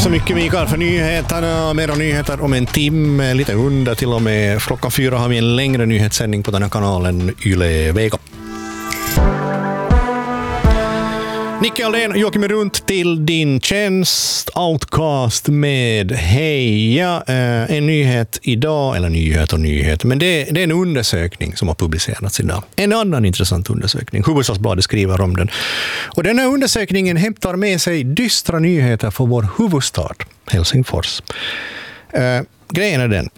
så mycket, Mikael, för nyheterna. Mera nyheter om en timme, lite under till och med. Klockan 4 har vi en längre nyhetssändning på den här kanalen Yle Vega. Nicke Aldén, Joakim runt till din tjänst. Outcast med Heja. En nyhet idag, eller nyhet, men det är en undersökning som har publicerats idag. En annan intressant undersökning. Hufvudstadsbladet skriver om den. Och den här undersökningen hämtar med sig dystra nyheter för vår huvudstad, Helsingfors. Grejen är den.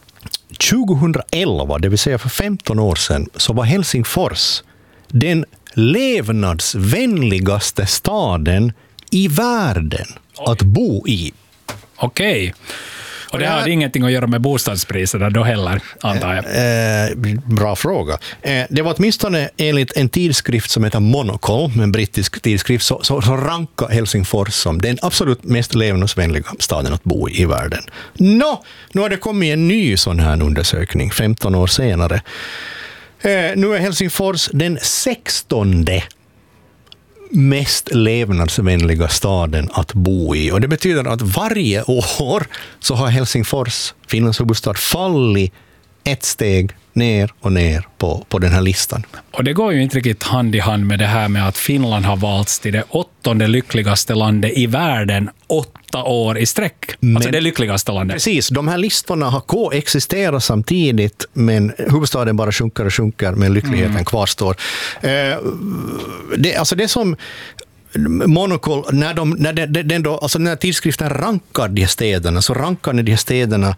2011, det vill säga för 15 år sedan, så var Helsingfors den levnadsvänligaste staden i världen att bo i. Okej. Och det hade ingenting att göra med bostadspriserna då heller, antar jag. Bra fråga. Det var åtminstone enligt en tidskrift som heter Monocle, en brittisk tidskrift, så rankar Helsingfors som den absolut mest levnadsvänliga staden att bo i världen. Nu har det kommit en ny sån här undersökning 15 år senare. Nu är Helsingfors den 16:e mest levnadsvänliga staden att bo i. Och det betyder att varje år så har Helsingfors, Finlands huvudstad, fallit ett steg ner och ner på den här listan. Och det går ju inte riktigt hand i hand med det här med att Finland har valts till det 8:e lyckligaste landet i världen 8 år i sträck. Alltså det lyckligaste landet. Precis, de här listorna har koexisterat samtidigt, men huvudstaden bara sjunker och sjunker, men lyckligheten kvarstår. Det är som Monocle, när tidskriften rankar de städerna, så rankar de städerna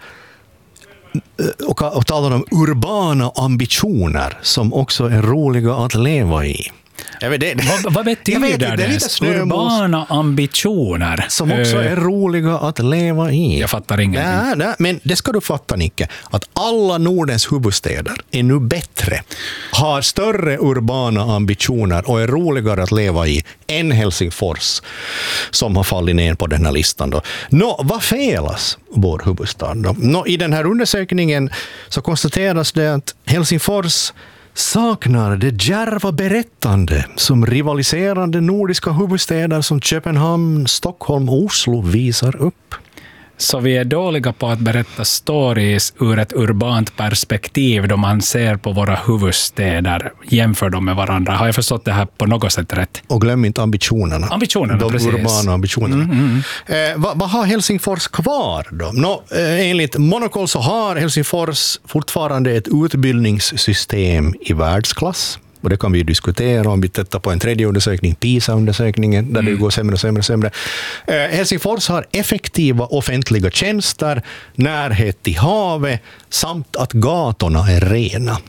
och talar om urbana ambitioner som också är roliga att leva i. Vad betyder det? Urbana ambitioner. Som också är roliga att leva i. Jag fattar ingenting. Nej, men det ska du fatta, Nicke. Att alla Nordens huvudstäder är nu bättre, har större urbana ambitioner och är roligare att leva i än Helsingfors, som har fallit ner på den här listan då. Vad felas vår huvudstad då? I den här undersökningen så konstateras det att Helsingfors saknar det djärva berättande som rivaliserande nordiska huvudstäder som Köpenhamn, Stockholm och Oslo visar upp. Så vi är dåliga på att berätta stories ur ett urbant perspektiv då man ser på våra huvudstäder, jämför dem med varandra. Har jag förstått det här på något sätt rätt? Och glöm inte ambitionerna. De precis. Urbana ambitionerna. Vad har Helsingfors kvar då? Enligt Monocle så har Helsingfors fortfarande ett utbildningssystem i världsklass. Och det kan vi ju diskutera om vi tittar på en tredje undersökning, PISA-undersökningen, där det går sämre och sämre. Helsingfors har effektiva offentliga tjänster, närhet till havet samt att gatorna är rena.